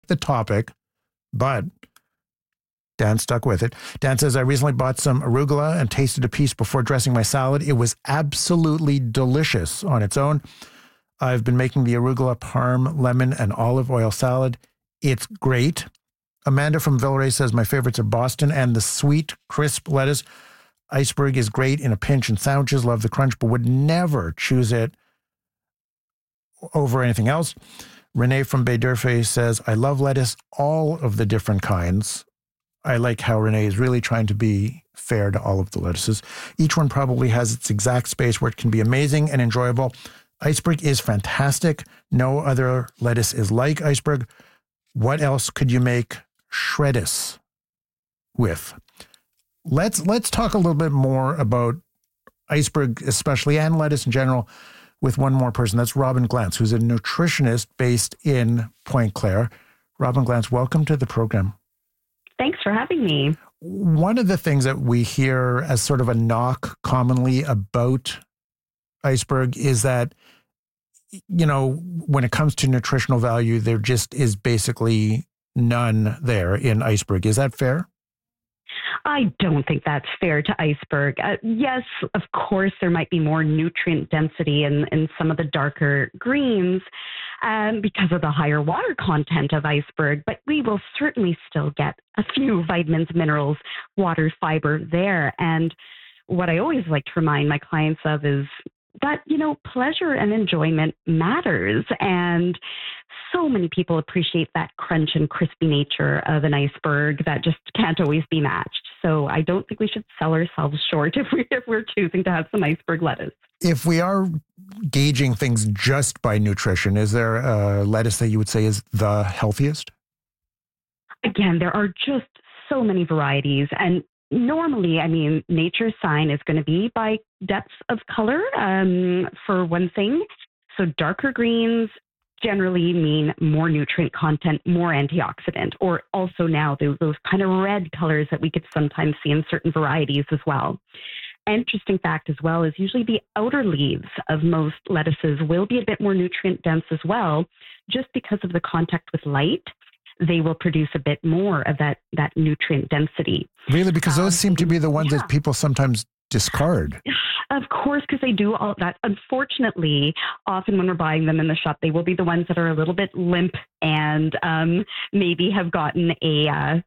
the topic, but Dan stuck with it. Dan says, I recently bought some arugula and tasted a piece before dressing my salad. It was absolutely delicious on its own. I've been making the arugula, parm, lemon, and olive oil salad. It's great. Amanda from Villeray says, my favorites are Boston and the sweet, crisp lettuce. Iceberg is great in a pinch in sandwiches. Love the crunch, but would never choose it over anything else. Renee from Bay D'Urfé says, I love lettuce, all of the different kinds. I like how Renee is really trying to be fair to all of the lettuces. Each one probably has its exact space where it can be amazing and enjoyable. Iceberg is fantastic. No other lettuce is like Iceberg. What else could you make shreddis with? Let's talk a little bit more about Iceberg especially, and lettuce in general, with one more person. That's Robin Glantz, who's a nutritionist based in Pointe-Claire. Robin Glantz, welcome to the program. Thanks for having me. One of the things that we hear as sort of a knock commonly about Iceberg is that, you know, when it comes to nutritional value, there just is basically none there in Iceberg. Is that fair? I don't think that's fair to Iceberg. Yes, of course, there might be more nutrient density in some of the darker greens because of the higher water content of Iceberg, but we will certainly still get a few vitamins, minerals, water, fiber there. And what I always like to remind my clients of is that, you know, pleasure and enjoyment matters. And so many people appreciate that crunch and crispy nature of an iceberg that just can't always be matched. So I don't think we should sell ourselves short if we're choosing to have some iceberg lettuce. If we are gauging things just by nutrition, is there a lettuce that you would say is the healthiest? Again, there are just so many varieties. And normally, I mean, nature's sign is going to be by depth of color, for one thing. So darker greens generally mean more nutrient content, more antioxidant, or also now those kind of red colors that we could sometimes see in certain varieties as well. Interesting fact as well is usually the outer leaves of most lettuces will be a bit more nutrient dense as well, just because of the contact with light. They will produce a bit more of that nutrient density. Really? Because those seem to be the ones that people sometimes discard. Of course, because they do all that. Unfortunately, often when we're buying them in the shop, they will be the ones that are a little bit limp and maybe have gotten a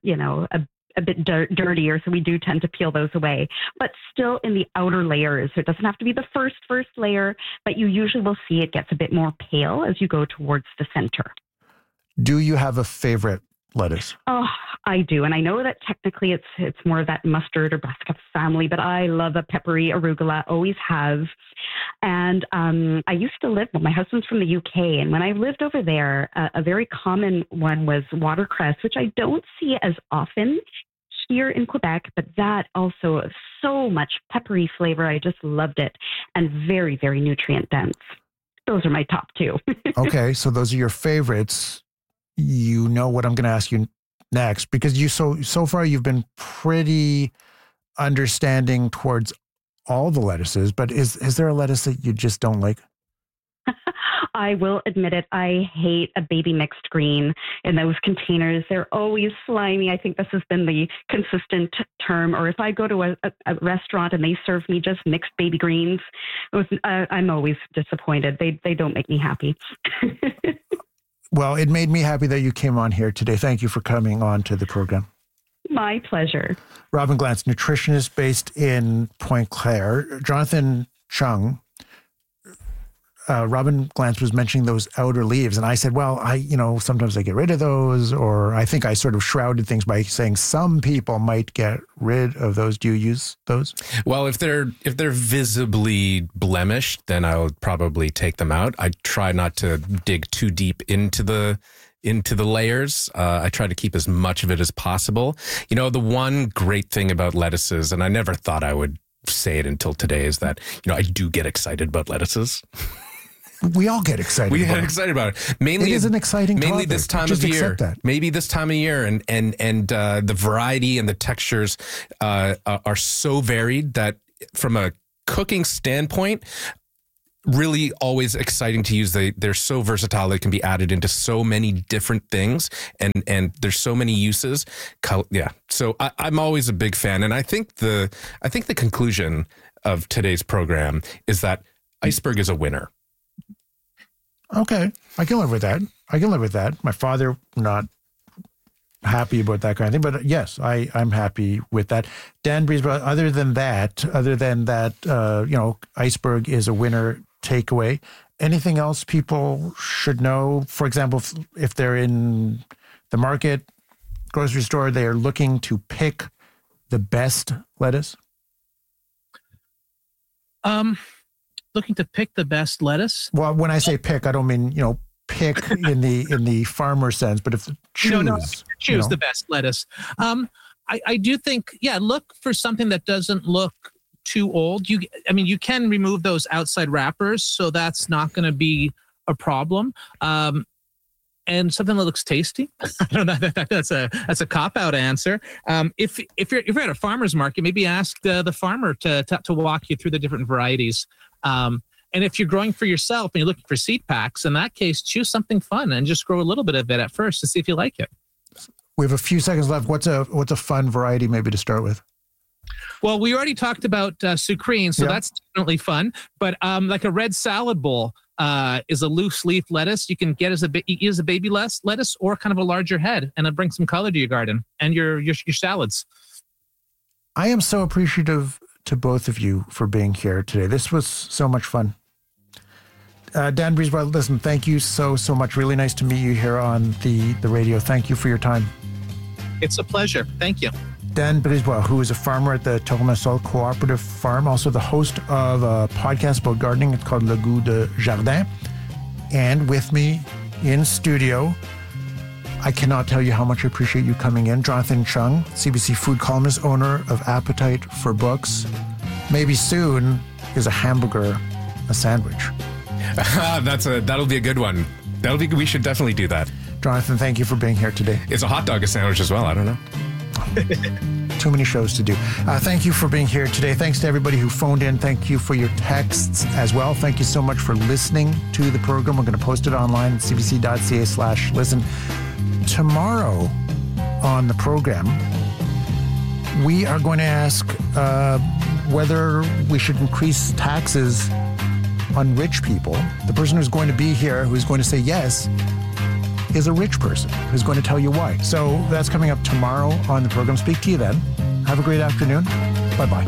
bit dirtier. So we do tend to peel those away. But still in the outer layers, so it doesn't have to be the first layer, but you usually will see it gets a bit more pale as you go towards the center. Do you have a favorite lettuce? Oh, I do. And I know that technically it's more of that mustard or brassica family, but I love a peppery arugula, always have. And I used to live, my husband's from the UK, and when I lived over there, a very common one was watercress, which I don't see as often here in Quebec, but that also so much peppery flavor. I just loved it, and very, very nutrient dense. Those are my top two. Okay, so those are your favorites. You know what I'm going to ask you next, because you so far you've been pretty understanding towards all the lettuces, but is there a lettuce that you just don't like? I will admit it. I hate a baby mixed green in those containers. They're always slimy. I think this has been the consistent term. Or if I go to a restaurant and they serve me just mixed baby greens, I'm always disappointed. They don't make me happy. Well, it made me happy that you came on here today. Thank you for coming on to the program. My pleasure. Robin Glantz, nutritionist based in Pointe-Claire. Jonathan Chung, Robin Glantz was mentioning those outer leaves. And I said, well, sometimes I get rid of those, or I think I sort of shrouded things by saying some people might get rid of those. Do you use those? Well, if they're visibly blemished, then I would probably take them out. I try not to dig too deep into the layers. I try to keep as much of it as possible. You know, the one great thing about lettuces, and I never thought I would say it until today, is that, I do get excited about lettuces. We all get excited. We get excited about it. Mainly, it is an exciting topic. Mainly this time of year. Maybe this time of year, and the variety and the textures are so varied that from a cooking standpoint, really always exciting to use. They're so versatile. They can be added into so many different things, and there's so many uses. Yeah. So I'm always a big fan. And I think the conclusion of today's program is that Iceberg is a winner. Okay. I can live with that. My father, not happy about that kind of thing, but yes, I'm happy with that. Dan Breesborough, other than that, Iceberg is a winner takeaway. Anything else people should know? For example, if they're in the market, grocery store, they are looking to pick the best lettuce? Looking to pick the best lettuce? Well, when I say pick, I don't mean, pick in the farmer sense, but if choose the best lettuce. I do think, look for something that doesn't look too old. You can remove those outside wrappers, so that's not going to be a problem. And something that looks tasty. I don't know. That's a cop-out answer. If you're at a farmer's market, maybe ask the farmer to walk you through the different varieties. And if you're growing for yourself and you're looking for seed packs, in that case, choose something fun and just grow a little bit of it at first to see if you like it. We have a few seconds left. What's a fun variety maybe to start with? Well, we already talked about sucrine, so that's definitely fun. But like a red salad bowl is a loose leaf lettuce. You can get as a baby lettuce or kind of a larger head, and it brings some color to your garden and your salads. I am so appreciative to both of you for being here today. This was so much fun. Dan Breesborough, listen, thank you so much. Really nice to meet you here on the radio. Thank you for your time. It's a pleasure. Thank you. Dan Breesborough, who is a farmer at the Tournesol Cooperative Farm, also the host of a podcast about gardening. It's called Le Goût de Jardin. And with me in studio, I cannot tell you how much I appreciate you coming in. Jonathan Chung, CBC food columnist, owner of Appetite for Books. Maybe soon is a hamburger a sandwich. That'll be a good one. We should definitely do that. Jonathan, thank you for being here today. Is a hot dog a sandwich as well? I don't know. Too many shows to do. Thank you for being here today. Thanks to everybody who phoned in. Thank you for your texts as well. Thank you so much for listening to the program. We're going to post it online at cbc.ca/listen. Tomorrow on the program, we are going to ask whether we should increase taxes on rich people. The person who's going to be here, who's going to say yes, is a rich person who's going to tell you why. So that's coming up tomorrow on the program. Speak to you then. Have a great afternoon. Bye-bye.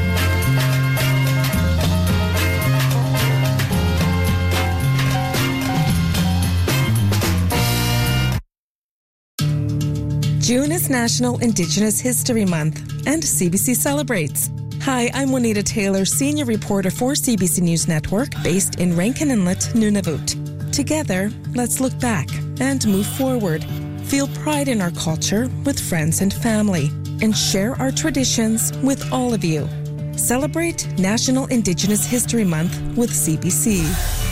June is National Indigenous History Month, and CBC celebrates. Hi, I'm Juanita Taylor, senior reporter for CBC News Network, based in Rankin Inlet, Nunavut. Together, let's look back and move forward. Feel pride in our culture with friends and family, and share our traditions with all of you. Celebrate National Indigenous History Month with CBC.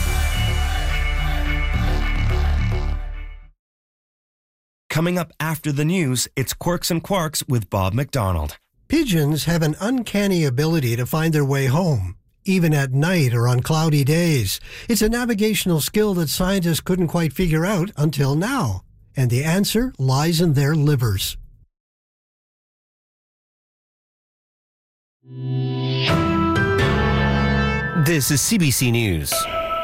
Coming up after the news, it's Quirks and Quarks with Bob McDonald. Pigeons have an uncanny ability to find their way home, even at night or on cloudy days. It's a navigational skill that scientists couldn't quite figure out until now. And the answer lies in their livers. This is CBC News.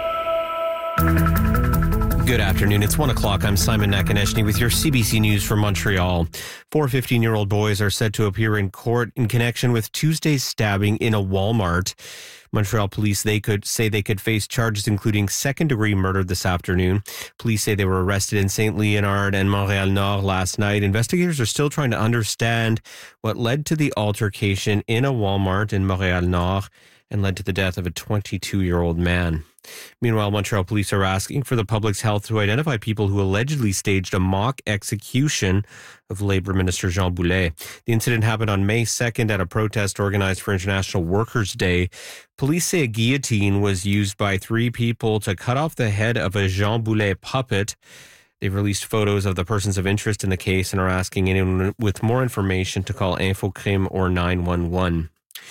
Good afternoon. It's 1 o'clock. I'm Simon Nakonechny with your CBC News from Montreal. 4 15-year-old boys are said to appear in court in connection with Tuesday's stabbing in a Walmart. Montreal police they could face charges including second-degree murder this afternoon. Police say they were arrested in St. Leonard and Montréal-Nord last night. Investigators are still trying to understand what led to the altercation in a Walmart in Montréal-Nord and led to the death of a 22-year-old man. Meanwhile, Montreal police are asking for the public's help to identify people who allegedly staged a mock execution of Labour Minister Jean Boulet. The incident happened on May 2nd at a protest organized for International Workers' Day. Police say a guillotine was used by 3 people to cut off the head of a Jean Boulet puppet. They've released photos of the persons of interest in the case and are asking anyone with more information to call Infocrime or 911.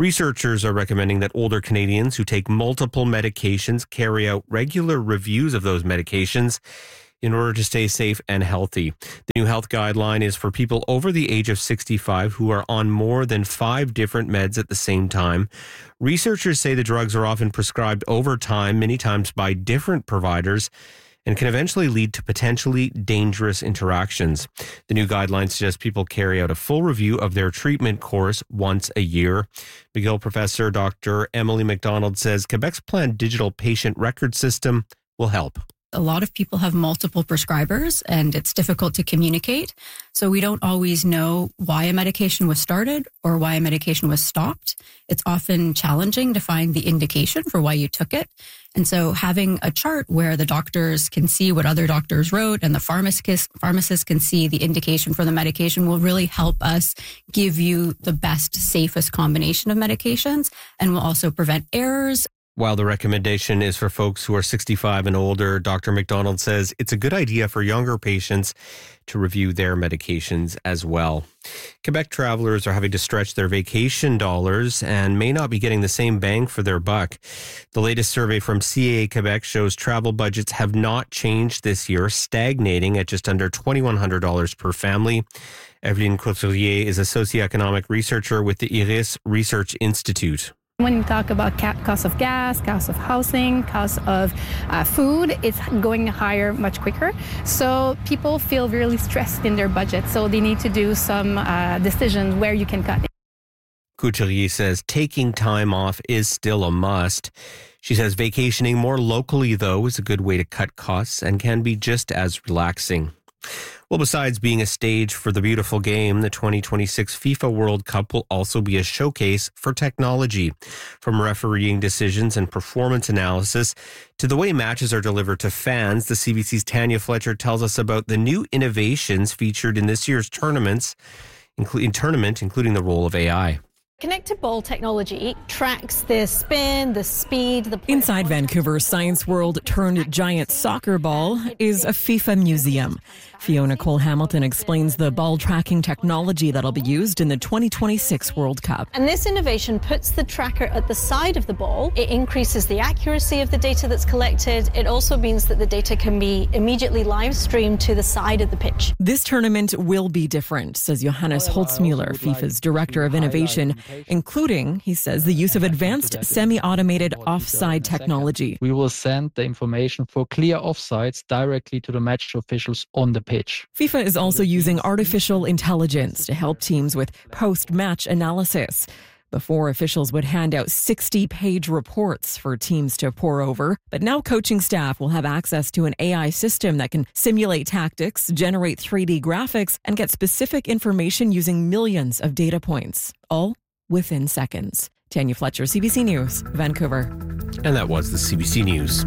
Researchers are recommending that older Canadians who take multiple medications carry out regular reviews of those medications in order to stay safe and healthy. The new health guideline is for people over the age of 65 who are on more than 5 different meds at the same time. Researchers say the drugs are often prescribed over time, many times by different providers, and can eventually lead to potentially dangerous interactions. The new guidelines suggest people carry out a full review of their treatment course once a year. McGill professor Dr. Emily McDonald says Quebec's planned digital patient record system will help. A lot of people have multiple prescribers and it's difficult to communicate. So we don't always know why a medication was started or why a medication was stopped. It's often challenging to find the indication for why you took it. And so having a chart where the doctors can see what other doctors wrote and the pharmacists can see the indication for the medication will really help us give you the best, safest combination of medications and will also prevent errors. While the recommendation is for folks who are 65 and older, Dr. McDonald says it's a good idea for younger patients to review their medications as well. Quebec travelers are having to stretch their vacation dollars and may not be getting the same bang for their buck. The latest survey from CAA Quebec shows travel budgets have not changed this year, stagnating at just under $2,100 per family. Evelyne Couturier is a socioeconomic researcher with the IRIS Research Institute. When you talk about cost of gas, cost of housing, cost of food, it's going higher much quicker. So people feel really stressed in their budget. So they need to do some decisions where you can cut. Couturier says taking time off is still a must. She says vacationing more locally, though, is a good way to cut costs and can be just as relaxing. Well, besides being a stage for the beautiful game, the 2026 FIFA World Cup will also be a showcase for technology. From refereeing decisions and performance analysis to the way matches are delivered to fans, the CBC's Tanya Fletcher tells us about the new innovations featured in this year's tournament, including the role of AI. Connected ball technology tracks the spin, the speed, the... Inside Vancouver's Science World turned giant soccer ball is a FIFA museum. Fiona Cole-Hamilton explains the ball tracking technology that'll be used in the 2026 World Cup. And this innovation puts the tracker at the side of the ball. It increases the accuracy of the data that's collected. It also means that the data can be immediately live streamed to the side of the pitch. This tournament will be different, says Johannes Holzmuller, FIFA's Director of Innovation, including, he says, the use of advanced semi-automated offside technology. We will send the information for clear offsides directly to the match officials on the pitch. FIFA is also using artificial intelligence to help teams with post-match analysis. Before, officials would hand out 60-page reports for teams to pore over. But now coaching staff will have access to an AI system that can simulate tactics, generate 3D graphics, and get specific information using millions of data points, all within seconds. Tanya Fletcher, CBC News, Vancouver. And that was the CBC News.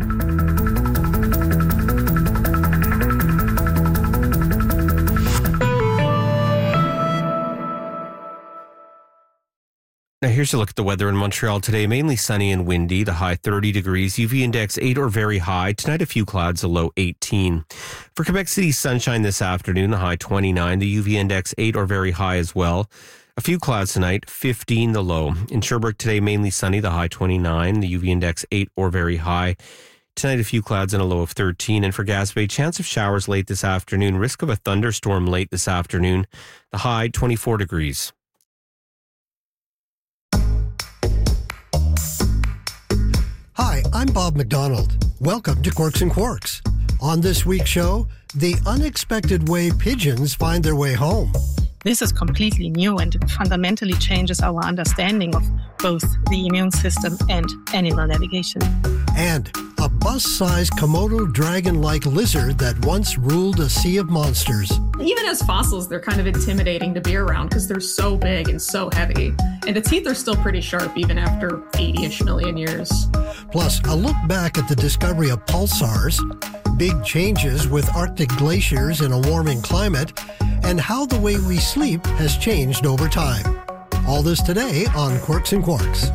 Now here's a look at the weather in Montreal today. Mainly sunny and windy, the high 30 degrees, UV index 8 or very high. Tonight a few clouds, a low 18. For Quebec City, sunshine this afternoon, the high 29, the UV index 8 or very high as well. A few clouds tonight, 15 the low. In Sherbrooke today, mainly sunny, the high 29, the UV index 8 or very high. Tonight, a few clouds and a low of 13. And for Gaspé, chance of showers late this afternoon, risk of a thunderstorm late this afternoon, the high 24 degrees. Hi, I'm Bob McDonald. Welcome to Quirks and Quarks. On this week's show, the unexpected way pigeons find their way home. This is completely new and it fundamentally changes our understanding of both the immune system and animal navigation. And a bus-sized Komodo dragon-like lizard that once ruled a sea of monsters. Even as fossils, they're kind of intimidating to be around because they're so big and so heavy. And the teeth are still pretty sharp even after 80-ish million years. Plus, a look back at the discovery of pulsars, big changes with Arctic glaciers in a warming climate, and how the way we sleep has changed over time. All this today on Quirks and Quarks.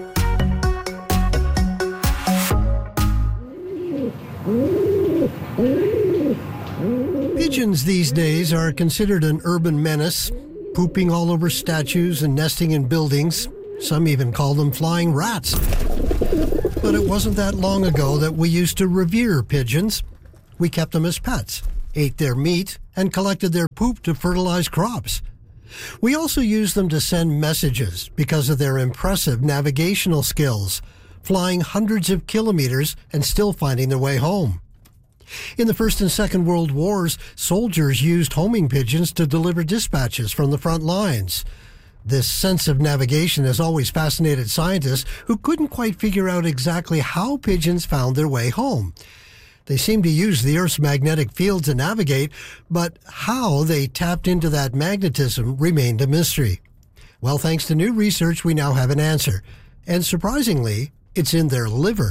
Pigeons these days are considered an urban menace, pooping all over statues and nesting in buildings. Some even call them flying rats. But it wasn't that long ago that we used to revere pigeons. We kept them as pets, ate their meat, and collected their poop to fertilize crops. We also used them to send messages because of their impressive navigational skills, flying hundreds of kilometers and still finding their way home. In the First and Second World Wars, soldiers used homing pigeons to deliver dispatches from the front lines. This sense of navigation has always fascinated scientists who couldn't quite figure out exactly how pigeons found their way home. They seem to use the Earth's magnetic field to navigate, but how they tapped into that magnetism remained a mystery. Well, thanks to new research, we now have an answer. And surprisingly, it's in their liver.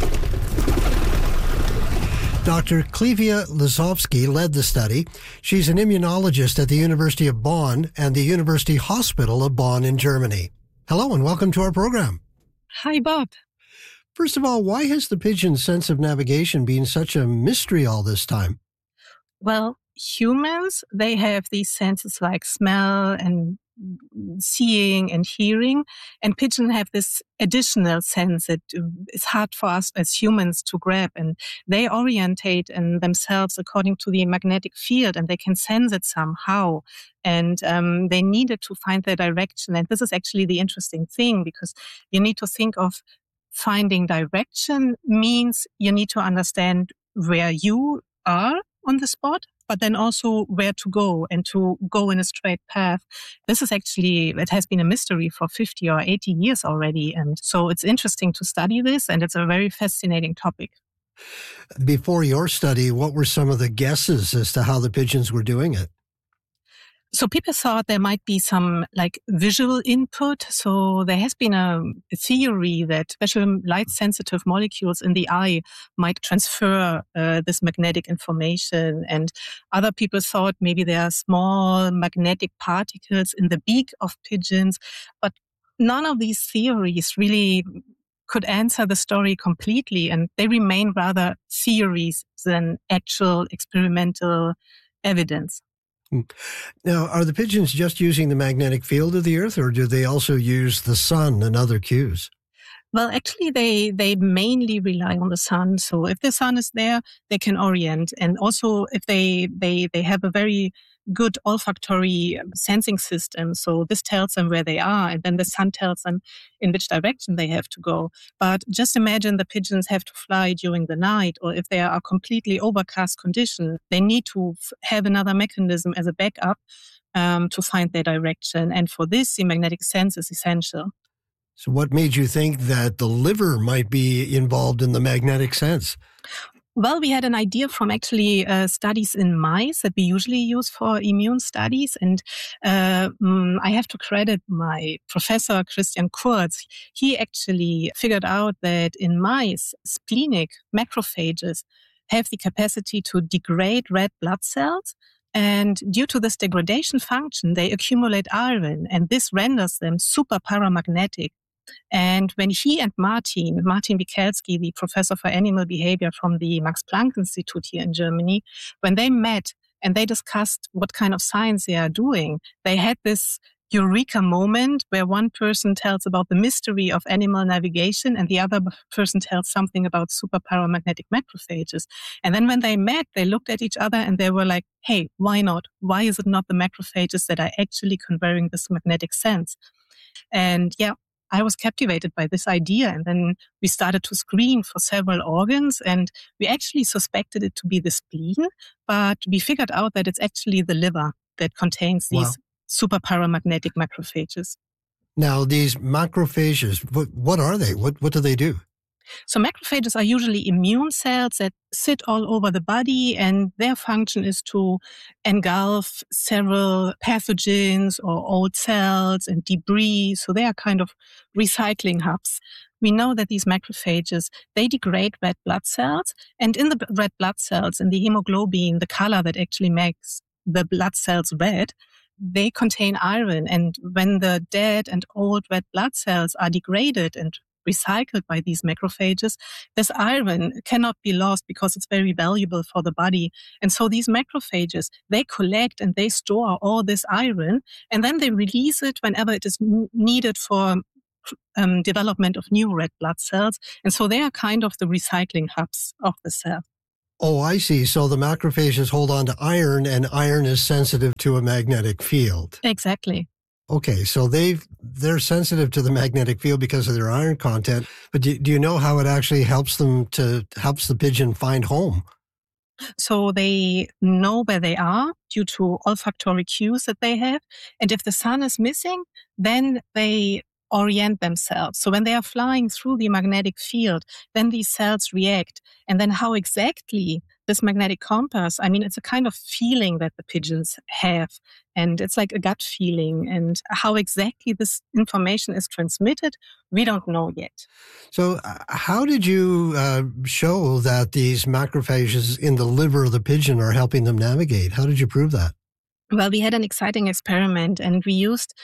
Dr. Klivia Lisowski led the study. She's an immunologist at the University of Bonn and the University Hospital of Bonn in Germany. Hello and welcome to our program. Hi, Bob. First of all, why has the pigeon's sense of navigation been such a mystery all this time? Well, humans, they have these senses like smell and seeing and hearing, and pigeons have this additional sense that is hard for us as humans to grab, and they orientate themselves according to the magnetic field, and they can sense it somehow, and they needed to find their direction. And this is actually the interesting thing, because you need to think of finding direction means you need to understand where you are on the spot, but then also where to go and to go in a straight path. This is actually, it has been a mystery for 50 or 80 years already. And so it's interesting to study this, and it's a very fascinating topic. Before your study, what were some of the guesses as to how the pigeons were doing it? So people thought there might be some like visual input. So there has been a theory that special light sensitive molecules in the eye might transfer this magnetic information. And other people thought maybe there are small magnetic particles in the beak of pigeons. But none of these theories really could answer the story completely. And they remain rather theories than actual experimental evidence. Now, are the pigeons just using the magnetic field of the Earth, or do they also use the sun and other cues? Well, actually, they mainly rely on the sun. So if the sun is there, they can orient. And also if they have a very good olfactory sensing system. So this tells them where they are, and then the sun tells them in which direction they have to go. But just imagine the pigeons have to fly during the night, or if they are completely overcast condition, they need to have another mechanism as a backup to find their direction. And for this, the magnetic sense is essential. So what made you think that the liver might be involved in the magnetic sense? Well, we had an idea from actually studies in mice that we usually use for immune studies. And I have to credit my professor, Christian Kurz. He actually figured out that in mice, splenic macrophages have the capacity to degrade red blood cells. And due to this degradation function, they accumulate iron, and this renders them super paramagnetic. And when he and Martin Michalski, the professor for animal behavior from the Max Planck Institute here in Germany, when they met and they discussed what kind of science they are doing, they had this eureka moment where one person tells about the mystery of animal navigation and the other person tells something about super paramagnetic macrophages. And then when they met, they looked at each other and they were like, hey, why not? Why is it not the macrophages that are actually conferring this magnetic sense? And yeah, I was captivated by this idea, and then we started to screen for several organs, and we actually suspected it to be the spleen, but we figured out that it's actually the liver that contains these super paramagnetic macrophages. Now, these macrophages, what are they? What do they do? So macrophages are usually immune cells that sit all over the body, and their function is to engulf several pathogens or old cells and debris. So they are kind of recycling hubs. We know that these macrophages, they degrade red blood cells, and in the red blood cells, in the hemoglobin, the color that actually makes the blood cells red, they contain iron. And when the dead and old red blood cells are degraded and recycled by these macrophages, this iron cannot be lost because it's very valuable for the body. And so these macrophages, they collect and they store all this iron, and then they release it whenever it is needed for development of new red blood cells. And so they are kind of the recycling hubs of the cell. Oh, I see. So the macrophages hold on to iron, and iron is sensitive to a magnetic field. Exactly. Okay, so they're sensitive to the magnetic field because of their iron content. But do you know how it actually helps the pigeon find home? So they know where they are due to olfactory cues that they have. And if the sun is missing, then they orient themselves. So when they are flying through the magnetic field, then these cells react. And then how exactly this magnetic compass, I mean, it's a kind of feeling that the pigeons have. And it's like a gut feeling. And how exactly this information is transmitted, we don't know yet. So how did you show that these macrophages in the liver of the pigeon are helping them navigate? How did you prove that? Well, we had an exciting experiment, and we used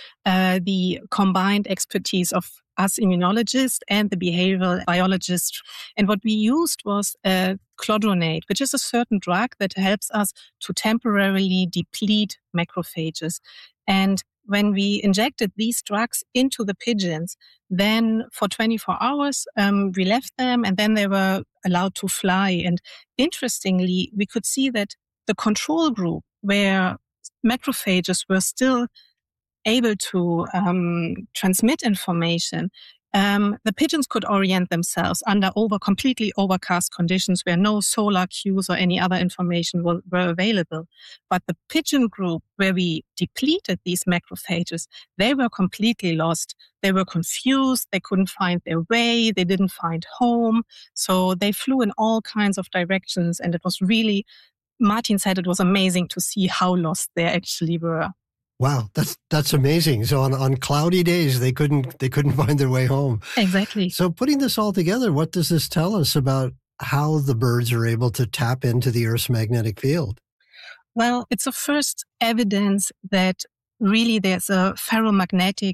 the combined expertise of us immunologists and the behavioral biologists. And what we used was clodronate, which is a certain drug that helps us to temporarily deplete macrophages. And when we injected these drugs into the pigeons, then for 24 hours, we left them, and then they were allowed to fly. And interestingly, we could see that the control group, where macrophages were still able to transmit information, the pigeons could orient themselves under completely overcast conditions where no solar cues or any other information were available. But the pigeon group where we depleted these macrophages, they were completely lost. They were confused. They couldn't find their way. They didn't find home. So they flew in all kinds of directions. And it was really, Martin said it was amazing to see how lost they actually were. Wow, that's amazing. So on cloudy days, they couldn't find their way home. Exactly. So putting this all together, what does this tell us about how the birds are able to tap into the Earth's magnetic field? Well, it's a first evidence that really there's a ferromagnetic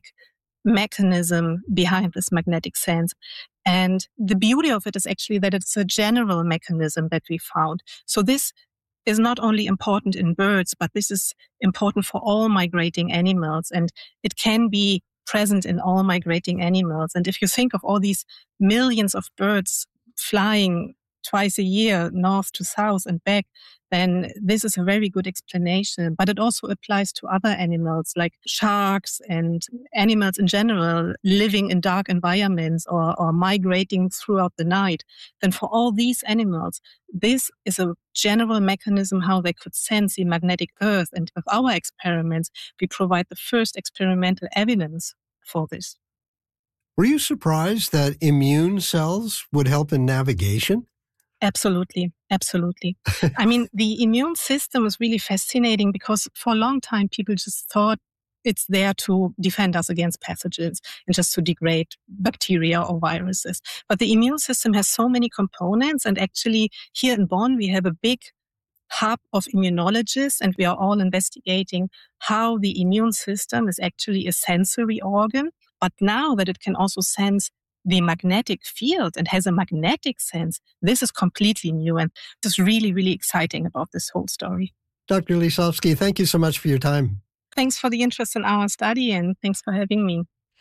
mechanism behind this magnetic sense. And the beauty of it is actually that it's a general mechanism that we found. So this is not only important in birds, but this is important for all migrating animals. And it can be present in all migrating animals. And if you think of all these millions of birds flying twice a year, north to south and back, then this is a very good explanation. But it also applies to other animals like sharks and animals in general living in dark environments or migrating throughout the night. Then for all these animals, this is a general mechanism how they could sense the magnetic Earth. And with our experiments, we provide the first experimental evidence for this. Were you surprised that immune cells would help in navigation? Absolutely. Absolutely. I mean, the immune system is really fascinating because for a long time, people just thought it's there to defend us against pathogens and just to degrade bacteria or viruses. But the immune system has so many components. And actually, here in Bonn, we have a big hub of immunologists, and we are all investigating how the immune system is actually a sensory organ. But now that it can also sense the magnetic field and has a magnetic sense, this is completely new. And this is really, really exciting about this whole story. Dr. Lisowski, thank you so much for your time. Thanks for the interest in our study, and thanks for having me.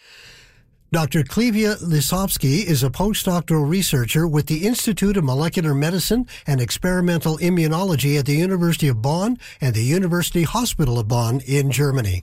Dr. Klivia Lisowski is a postdoctoral researcher with the Institute of Molecular Medicine and Experimental Immunology at the University of Bonn and the University Hospital of Bonn in Germany.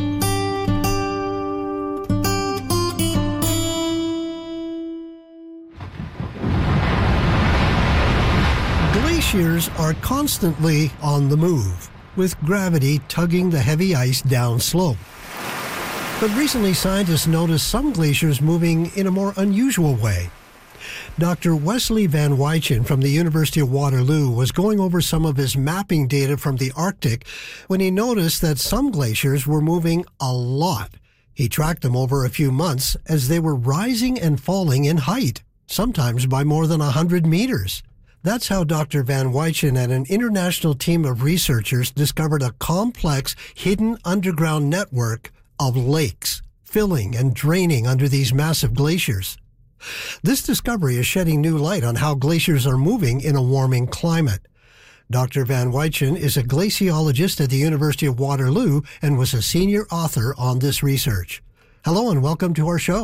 Glaciers are constantly on the move, with gravity tugging the heavy ice down slope. But recently, scientists noticed some glaciers moving in a more unusual way. Dr. Wesley Van Wychen from the University of Waterloo was going over some of his mapping data from the Arctic when he noticed that some glaciers were moving a lot. He tracked them over a few months as they were rising and falling in height, sometimes by more than 100 meters. That's how Dr. Van Wychen and an international team of researchers discovered a complex, hidden underground network of lakes, filling and draining under these massive glaciers. This discovery is shedding new light on how glaciers are moving in a warming climate. Dr. Van Wychen is a glaciologist at the University of Waterloo and was a senior author on this research. Hello and welcome to our show.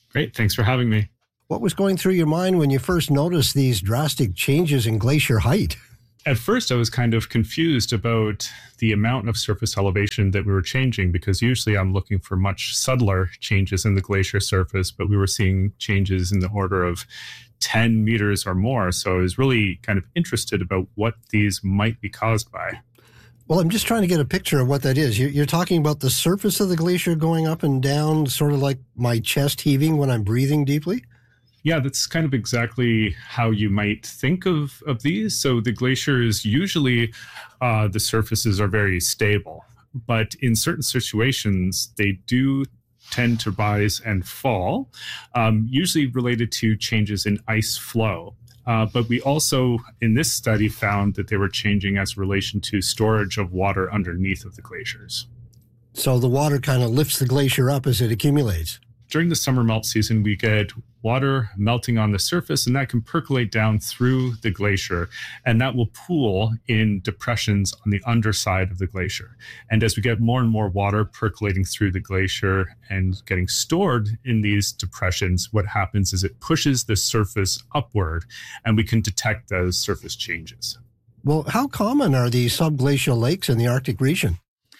Great. Thanks for having me. What was going through your mind when you first noticed these drastic changes in glacier height? At first, I was kind of confused about the amount of surface elevation that we were changing, because usually I'm looking for much subtler changes in the glacier surface, but we were seeing changes in the order of 10 meters or more. So I was really kind of interested about what these might be caused by. Well, I'm just trying to get a picture of what that is. You're talking about the surface of the glacier going up and down, sort of like my chest heaving when I'm breathing deeply? Yeah, that's kind of exactly how you might think of these. So the glaciers, usually the surfaces are very stable, but in certain situations, they do tend to rise and fall, usually related to changes in ice flow. But we also, in this study, found that they were changing as a relation to storage of water underneath of the glaciers. So the water kind of lifts the glacier up as it accumulates. During the summer melt season, we get water melting on the surface, and that can percolate down through the glacier, and that will pool in depressions on the underside of the glacier. And as we get more and more water percolating through the glacier and getting stored in these depressions, what happens is it pushes the surface upward, and we can detect those surface changes. Well, how common are these subglacial lakes in the Arctic region?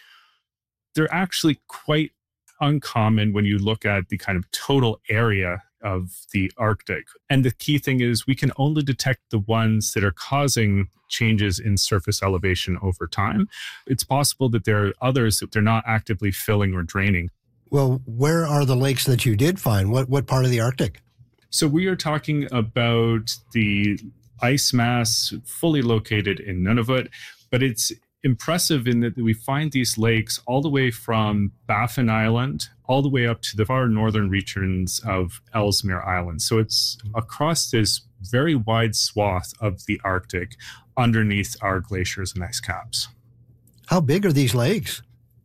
They're actually quite uncommon when you look at the kind of total area of the Arctic. And the key thing is we can only detect the ones that are causing changes in surface elevation over time. It's possible that there are others that they're not actively filling or draining. Well, where are the lakes that you did find? What part of the Arctic? So we are talking about the ice mass fully located in Nunavut, but it's impressive in that we find these lakes all the way from Baffin Island all the way up to the far northern regions of Ellesmere Island. So it's across this very wide swath of the Arctic underneath our glaciers and ice caps. How big are these lakes?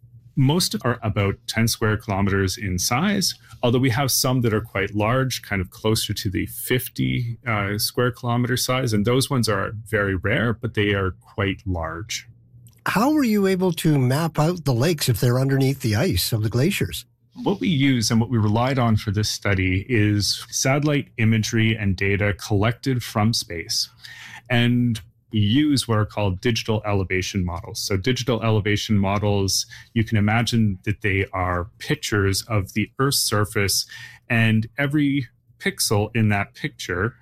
Most are about 10 square kilometers in size, although we have some that are quite large, kind of closer to the 50 square kilometer size. And those ones are very rare, but they are quite large. How were you able to map out the lakes if they're underneath the ice of the glaciers? What we use and what we relied on for this study is satellite imagery and data collected from space. And we use what are called digital elevation models. So digital elevation models, you can imagine that they are pictures of the Earth's surface, and every pixel in that picture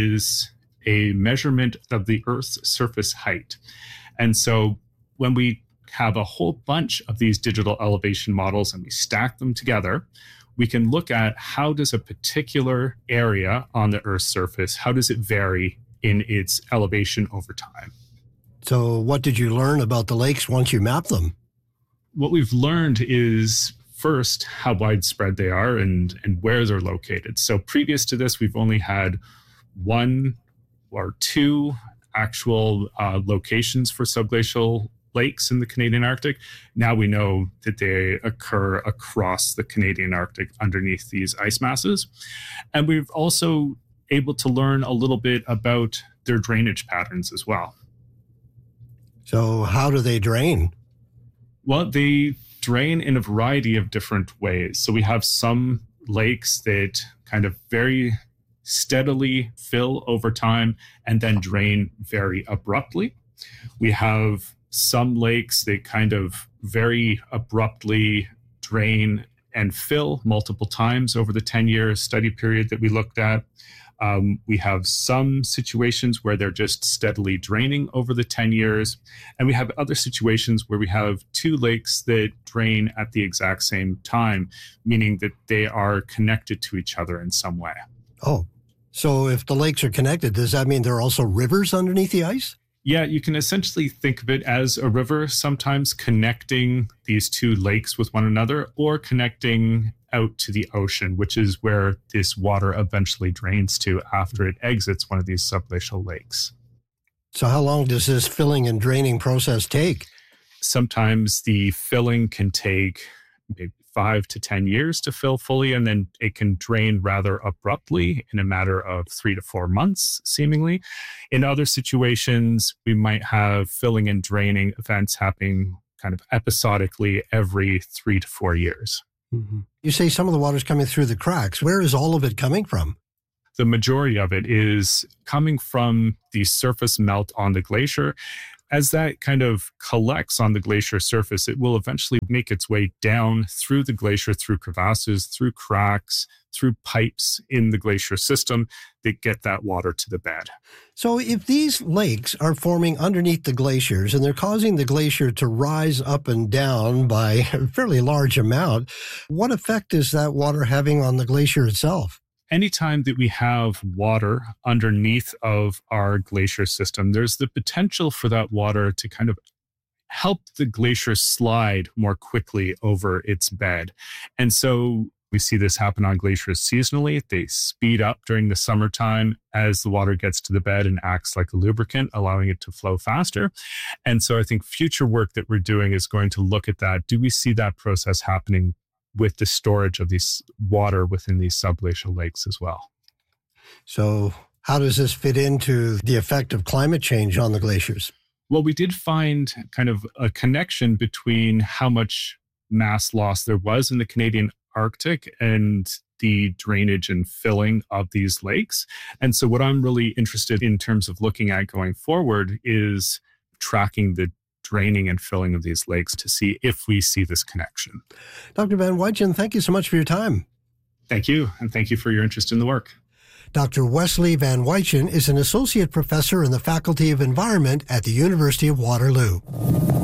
is a measurement of the Earth's surface height. And so when we have a whole bunch of these digital elevation models and we stack them together, we can look at how does a particular area on the Earth's surface, how does it vary in its elevation over time. So what did you learn about the lakes once you mapped them? What we've learned is, first, how widespread they are and where they're located. So previous to this, we've only had one or two actual locations for subglacial lakes in the Canadian Arctic. Now we know that they occur across the Canadian Arctic underneath these ice masses. And we've also able to learn a little bit about their drainage patterns as well. So how do they drain? Well, they drain in a variety of different ways. So we have some lakes that kind of very steadily fill over time and then drain very abruptly. We have some lakes that kind of very abruptly drain and fill multiple times over the 10-year study period that we looked at. We have some situations where they're just steadily draining over the 10 years. And we have other situations where we have two lakes that drain at the exact same time, meaning that they are connected to each other in some way. Oh, so if the lakes are connected, does that mean there are also rivers underneath the ice? Yeah, you can essentially think of it as a river, sometimes connecting these two lakes with one another or connecting out to the ocean, which is where this water eventually drains to after it exits one of these subglacial lakes. So how long does this filling and draining process take? Sometimes the filling can take maybe 5 to 10 years to fill fully, and then it can drain rather abruptly in a matter of 3 to 4 months, seemingly. In other situations, we might have filling and draining events happening kind of episodically every 3 to 4 years. Mm-hmm. You say some of the water's coming through the cracks. Where is all of it coming from? The majority of it is coming from the surface melt on the glacier. As that kind of collects on the glacier surface, it will eventually make its way down through the glacier, through crevasses, through cracks, through pipes in the glacier system that get that water to the bed. So if these lakes are forming underneath the glaciers and they're causing the glacier to rise up and down by a fairly large amount, what effect is that water having on the glacier itself? Anytime that we have water underneath of our glacier system, there's the potential for that water to kind of help the glacier slide more quickly over its bed. And so we see this happen on glaciers seasonally. They speed up during the summertime as the water gets to the bed and acts like a lubricant, allowing it to flow faster. And so I think future work that we're doing is going to look at that. Do we see that process happening with the storage of this water within these subglacial lakes as well? So how does this fit into the effect of climate change on the glaciers? Well, we did find kind of a connection between how much mass loss there was in the Canadian Arctic and the drainage and filling of these lakes. And so what I'm really interested in terms of looking at going forward is tracking the draining and filling of these lakes to see if we see this connection. Dr. Van Wytjen, thank you so much for your time. Thank you, and thank you for your interest in the work. Dr. Wesley Van Wytjen is an associate professor in the Faculty of Environment at the University of Waterloo.